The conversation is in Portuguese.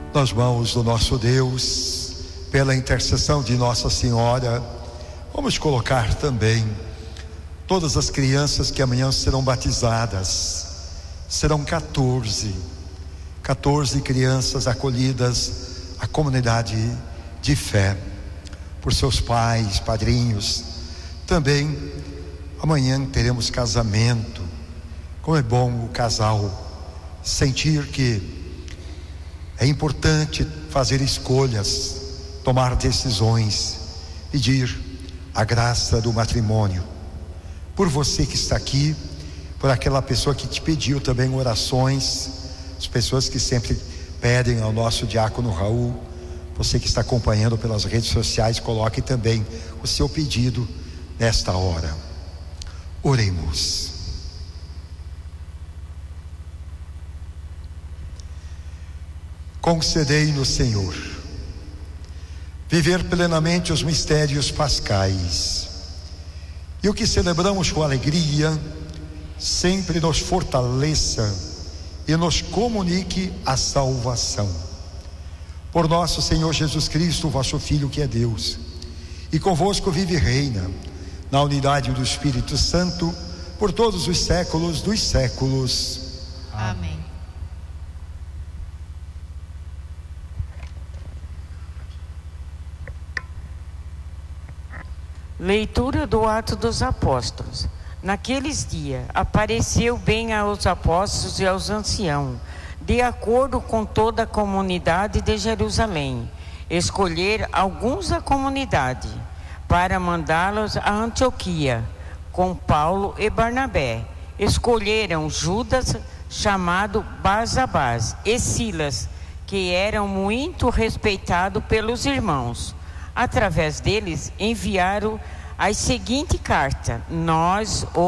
nas mãos do nosso Deus, pela intercessão de Nossa Senhora, vamos colocar também todas as crianças que amanhã serão batizadas. Serão 14 crianças acolhidas à comunidade de fé, por seus pais, padrinhos. Também amanhã teremos casamento. Como é bom o casal sentir que é importante fazer escolhas, tomar decisões, pedir a graça do matrimônio. Por você que está aqui, por aquela pessoa que te pediu também orações, as pessoas que sempre pedem ao nosso diácono Raul, você que está acompanhando pelas redes sociais, coloque também o seu pedido nesta hora. Oremos. Concedei-nos, Senhor, viver plenamente os mistérios pascais, e o que celebramos com alegria sempre nos fortaleça e nos comunique a salvação. Por nosso Senhor Jesus Cristo, vosso Filho, que é Deus, e convosco vive e reina, na unidade do Espírito Santo, por todos os séculos dos séculos. Amém. Leitura do Atos dos Apóstolos. Naqueles dias, apareceu bem aos apóstolos e aos anciãos, de acordo com toda a comunidade de Jerusalém, escolher alguns da comunidade, para mandá-los a Antioquia, com Paulo e Barnabé. Escolheram Judas, chamado Barsabás, e Silas, que eram muito respeitados pelos irmãos. Através deles enviaram a seguinte carta: nós